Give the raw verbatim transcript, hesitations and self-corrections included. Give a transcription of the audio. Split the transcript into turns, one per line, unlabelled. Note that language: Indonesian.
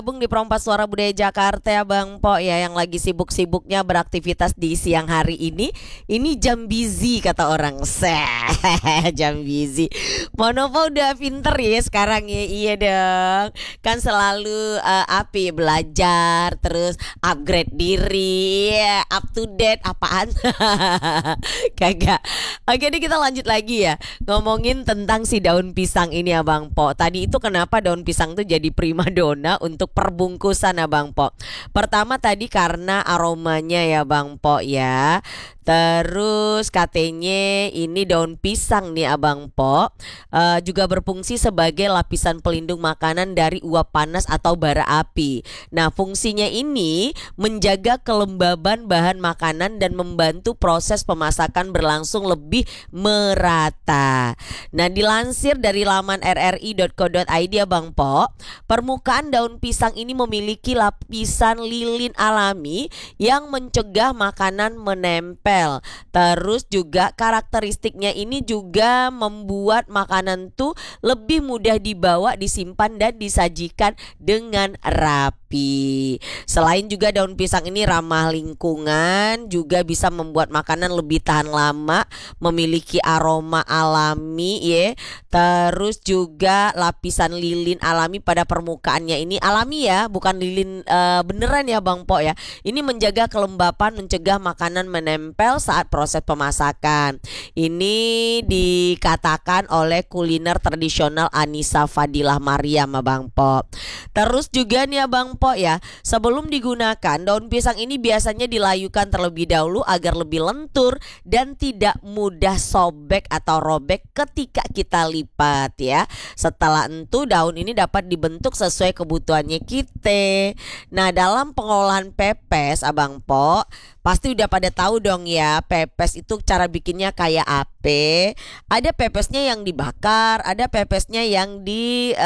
Gabung di Perompak Suara Budaya Jakarta ya Bang Po ya, yang lagi sibuk-sibuknya beraktivitas di siang hari ini. Ini jam busy kata orang. Seh, jam busy. Monopo udah pinter ya sekarang ya. Iya dong. Kan selalu uh, api belajar, terus upgrade diri, ya, up to date apaan? Kagak. Oke, ini kita lanjut lagi ya. Ngomongin tentang si daun pisang ini ya Bang Po. Tadi itu kenapa daun pisang tuh jadi primadona untuk perbungkusan ya Bang Po. Pertama tadi karena aromanya ya Bang Po ya. Terus katanya ini daun pisang nih Abang Po eh, juga berfungsi sebagai lapisan pelindung makanan dari uap panas atau bara api. Nah, fungsinya ini menjaga kelembaban bahan makanan dan membantu proses pemasakan berlangsung lebih merata. Nah, dilansir dari laman r r i dot co dot i d ya Bang Po, permukaan daun pisang ini memiliki lapisan lilin alami yang mencegah makanan menempel. Terus juga karakteristiknya ini juga membuat makanan tuh lebih mudah dibawa, disimpan dan disajikan dengan rapi. Selain juga daun pisang ini ramah lingkungan, juga bisa membuat makanan lebih tahan lama, memiliki aroma alami ya. Terus juga lapisan lilin alami pada permukaannya ini alami ya, bukan lilin uh, beneran ya Bang Po ya. Ini menjaga kelembapan, mencegah makanan menempel saat proses pemasakan. Ini dikatakan oleh kuliner tradisional Anissa Fadilah Mariam Bang Po. Terus juga nih Bang Po ya, sebelum digunakan daun pisang ini biasanya dilayukan terlebih dahulu agar lebih lentur dan tidak mudah sobek atau robek ketika kita lipat ya. Setelah itu daun ini dapat dibentuk sesuai kebutuhannya kita. Nah, dalam pengolahan pepes Abang Po pasti udah pada tahu dong ya, pepes itu cara bikinnya kayak apa. Ada pepesnya yang dibakar, ada pepesnya yang di